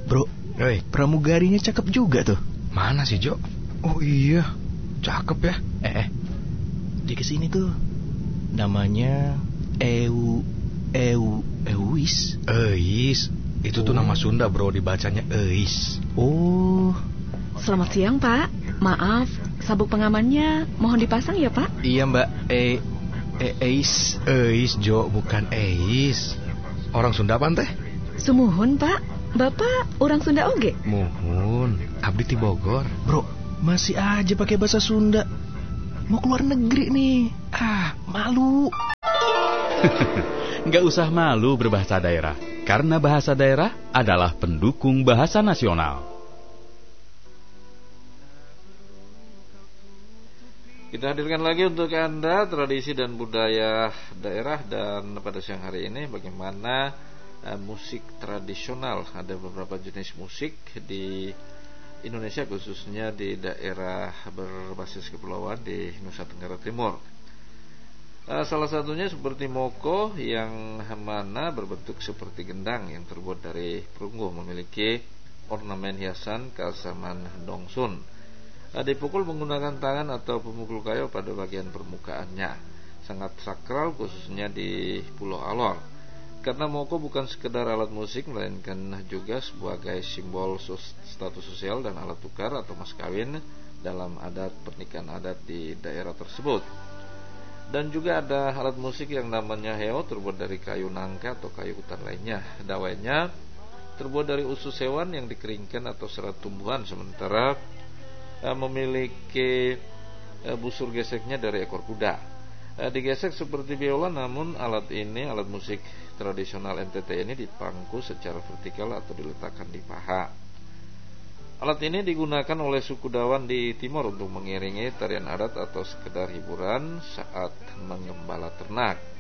Bro, pramugarinya cakep juga tuh. Mana sih, Jo? Oh iya, cakep ya. Di kesini tuh namanya Euis. Itu tuh nama Sunda, bro, dibacanya Eis. Oh. Selamat siang, Pak. Maaf, sabuk pengamannya mohon dipasang ya, Pak. Iya, Mbak. Eis, Jo, bukan Eis. Orang Sunda apa teh? Sumuhun, Pak. Bapak orang Sunda oge? Muhun, abdi ti Bogor. Bro, masih aja pakai bahasa Sunda. Mau keluar negeri nih. Malu. Nggak usah malu berbahasa daerah, karena bahasa daerah adalah pendukung bahasa nasional. Kita hadirkan lagi untuk Anda tradisi dan budaya daerah, dan pada siang hari ini bagaimana musik tradisional. Ada beberapa jenis musik di Indonesia, khususnya di daerah berbasis kepulauan di Nusa Tenggara Timur. Salah satunya seperti moko, yang mana berbentuk seperti gendang yang terbuat dari perunggu, memiliki ornamen hiasan keasaman dongsun. Dipukul menggunakan tangan atau pemukul kayu pada bagian permukaannya. Sangat sakral khususnya di Pulau Alor. Karena moko bukan sekedar alat musik, melainkan juga sebagai simbol status sosial dan alat tukar atau mas kawin dalam adat pernikahan adat di daerah tersebut. Dan juga ada alat musik yang namanya heo, terbuat dari kayu nangka atau kayu hutan lainnya. Dawainya terbuat dari usus hewan yang dikeringkan atau serat tumbuhan, sementara memiliki busur geseknya dari ekor kuda. Digesek seperti biola, namun alat musik tradisional NTT ini dipangku secara vertikal atau diletakkan di paha. Alat ini digunakan oleh suku Dawan di timur untuk mengiringi tarian adat atau sekedar hiburan saat mengembala ternak.